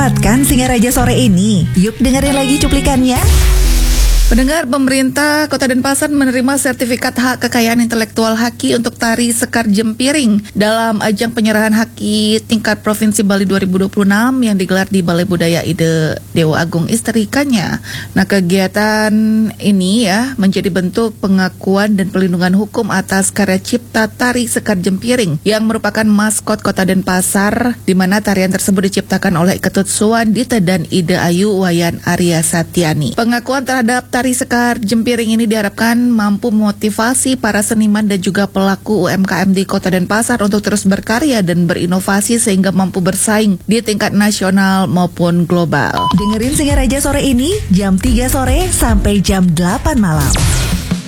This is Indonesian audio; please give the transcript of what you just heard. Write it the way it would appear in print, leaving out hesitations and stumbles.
Penasaran kan Singaraja sore ini? Yuk dengerin lagi cuplikannya. Pendengar, pemerintah Kota Denpasar menerima sertifikat hak kekayaan intelektual Haki untuk tari Sekar Jempiring dalam ajang penyerahan Haki tingkat Provinsi Bali 2026 yang digelar di Balai Budaya Ide Dewa Agung Isterikanya. Nah, kegiatan ini menjadi bentuk pengakuan dan pelindungan hukum atas karya cipta tari Sekar Jempiring yang merupakan maskot Kota Denpasar, di mana tarian tersebut diciptakan oleh Ketut Suwandita dan Ide Ayu Wayan Arya Satyani. Pengakuan terhadap tari Sekar Jempiring ini diharapkan mampu memotivasi para seniman dan juga pelaku UMKM di Kota Denpasar untuk terus berkarya dan berinovasi sehingga mampu bersaing di tingkat nasional maupun global. Dengerin Singaraja sore ini jam 3 sore sampai jam 8 malam.